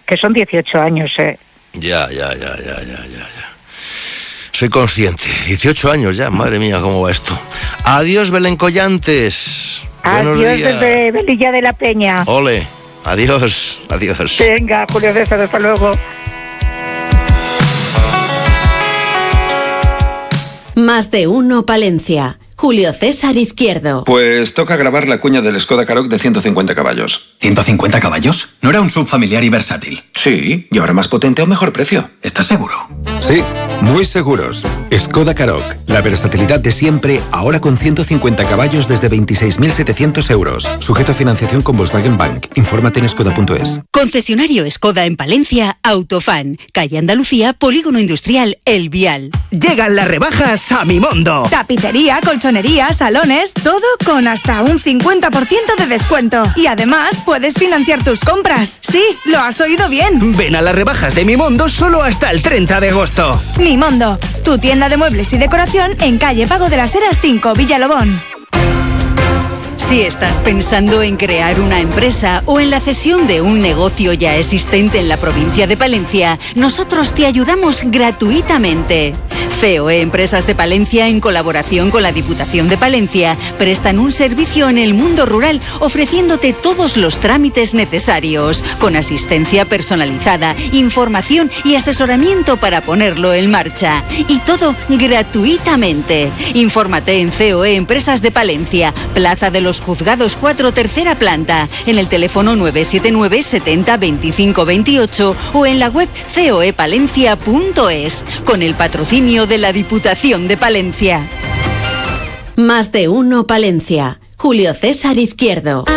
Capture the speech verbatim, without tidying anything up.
que son dieciocho años, ¿eh? Ya, ya, ya, ya, ya, ya, ya. Soy consciente. dieciocho años ya, madre mía, ¿cómo va esto? Adiós, Belén Collantes. Adiós desde Velilla de la Peña. Ole, adiós, adiós. Venga, Julio César, hasta luego. Más de uno Palencia. Julio César Izquierdo. Pues toca grabar la cuña del Skoda Karoq de ciento cincuenta caballos. ¿ciento cincuenta caballos? ¿No era un sub familiar y versátil? Sí, y ahora más potente a un mejor precio. ¿Estás seguro? Sí, muy seguros. Skoda Karoq, la versatilidad de siempre, ahora con ciento cincuenta caballos desde veintiséis mil setecientos euros. Sujeto a financiación con Volkswagen Bank. Infórmate en skoda punto es. Concesionario Skoda en Palencia, Autofan. Calle Andalucía, Polígono Industrial El Vial. Llegan las rebajas a Mimondo. Tapicería, colchonería, salones, todo con hasta un cincuenta por ciento de descuento. Y además puedes financiar tus compras. Sí, lo has oído bien. Ven a las rebajas de Mimondo solo hasta el treinta de agosto. Mimondo, tu tienda de muebles y decoración en calle Pago de las Heras cinco, Villalobón. Si estás pensando en crear una empresa o en la cesión de un negocio ya existente en la provincia de Palencia, nosotros te ayudamos gratuitamente. C O E Empresas de Palencia, en colaboración con la Diputación de Palencia, prestan un servicio en el mundo rural ofreciéndote todos los trámites necesarios, con asistencia personalizada, información y asesoramiento para ponerlo en marcha. Y todo gratuitamente. Infórmate en C O E Empresas de Palencia, Plaza de los Juzgados cuatro, tercera planta, en el teléfono nueve siete nueve setenta veinticinco veintiocho o en la web coepalencia punto es, con el patrocinio de la Diputación de Palencia. Más de uno Palencia. Julio César Izquierdo.